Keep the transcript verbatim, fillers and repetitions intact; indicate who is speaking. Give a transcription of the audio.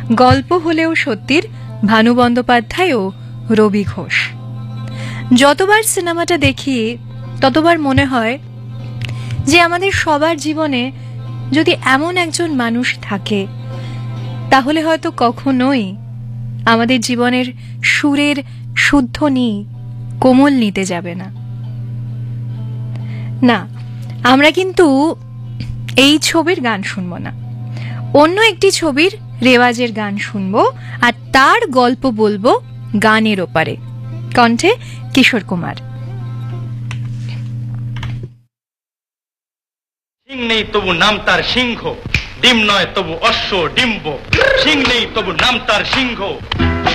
Speaker 1: গল্প হলেও সত্যির ভানু বন্দ্যোপাধ্যায় ও রবি ঘোষ। যতবার সিনেমাটা দেখি ততবার মনে হয় যে আমাদের সবার জীবনে যদি এমন একজন মানুষ থাকে তাহলে হয়তো কখনোই আমাদের জীবনের সুরের শুদ্ধ নি কোমল নিতে যাবে না। না, আমরা কিন্তু এই ছবির গান শুনবো না, অন্য একটি ছবির রেওয়াজের গান শুনবো আর তার গল্প বলবো গানের ওপারে। কণ্ঠে কিশোর কুমার।
Speaker 2: সিং নেই তবু নাম তার সিংহ, ডিম নয় তবু অশ্ব ডিম্ব। সিং নেই তবু নাম তার সিংহ,